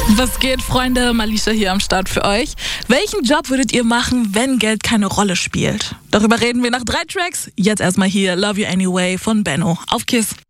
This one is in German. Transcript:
Was geht, Freunde? Malisha hier am Start für euch. Welchen Job würdet ihr machen, wenn Geld keine Rolle spielt? Darüber reden wir nach 3 Tracks. Jetzt erstmal hier Love You Anyway von Benno. Auf Kiss.